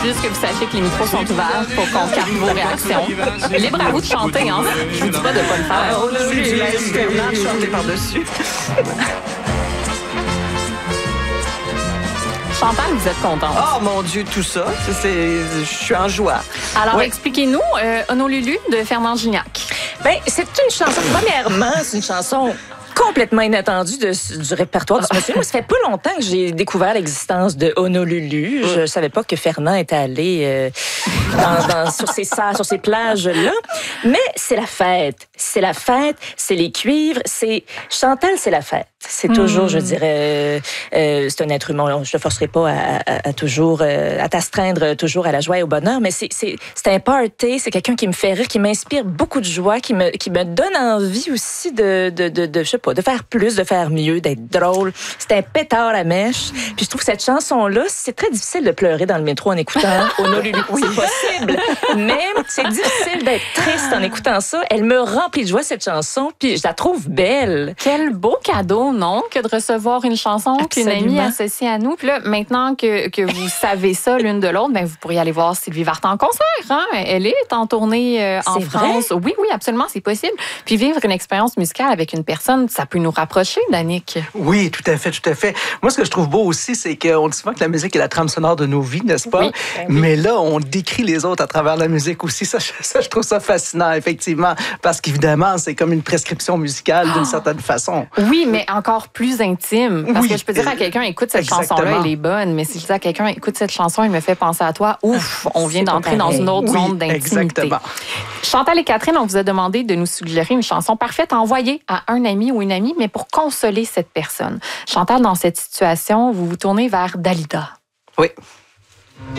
juste que vous sachiez que les micros sont ouverts pour qu'on capte vos réactions. Libre à vous de chanter, hein. Je vous dis pas de pas le faire. Oh, là, oui, je laisse Fernand chanter par-dessus. Chantal, vous êtes contente. Oh mon Dieu, tout ça, je suis en joie. Alors, Ouais. expliquez-nous, Honolulu de Fernand Gignac. Ben, c'est une chanson, premièrement, c'est une chanson complètement inattendue du répertoire de ce monsieur. Moi, ça fait pas longtemps que j'ai découvert l'existence de Honolulu. Je savais pas que Fernand était allé sur ces plages-là. Mais c'est la fête. C'est la fête, c'est les cuivres, c'est... Chantal, c'est la fête. C'est toujours, je dirais, c'est un être humain. Je ne te forcerai pas à toujours, à t'astreindre toujours à la joie et au bonheur, mais c'est un party, c'est quelqu'un qui me fait rire, qui m'inspire beaucoup de joie, qui me donne envie aussi de je sais pas, de faire plus, de faire mieux, d'être drôle. C'est un pétard à mèche. Puis je trouve que cette chanson-là, c'est très difficile de pleurer dans le métro en écoutant Honolulu. Oui, c'est possible. Mais c'est difficile d'être triste en écoutant ça. Elle me remplit de joie, cette chanson, puis je la trouve belle. Quel beau cadeau, non, que de recevoir une chanson qu'une amie associe à nous. Puis là, maintenant que vous savez ça l'une de l'autre, ben vous pourriez aller voir Sylvie Vartan en concert. Hein? Elle est en tournée en France. Vrai? Oui, oui, absolument, c'est possible. Puis vivre une expérience musicale avec une personne, ça peut nous rapprocher, Danick. Oui, tout à fait, tout à fait. Moi, ce que je trouve beau aussi, c'est qu'on dit souvent que la musique est la trame sonore de nos vies, n'est-ce pas? Oui. Mais là, on décrit les autres à travers la musique aussi. Ça, je trouve ça fascinant, effectivement, parce qu'évidemment, c'est comme une prescription musicale d'une certaine façon. Oui, mais encore plus intime. Parce Oui. que je peux dire à quelqu'un, écoute, cette Exactement. chanson-là, elle est bonne. Mais si je dis à quelqu'un, écoute, cette chanson, elle me fait penser à toi, ouf, on vient C'est pas d'entrer dans pareil. une autre Oui, zone d'intimité. exactement. Chantal et Catherine, on vous a demandé de nous suggérer une chanson parfaite à envoyer à un ami ou une amie, mais pour consoler cette personne. Chantal, dans cette situation, vous vous tournez vers Dalida. Oui.